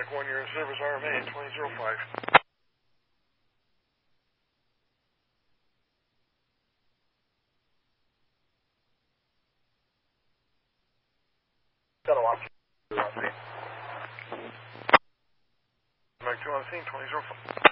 Mike 1, you're in service RMA 2005. Got a watch. Mike 2 on scene 2005.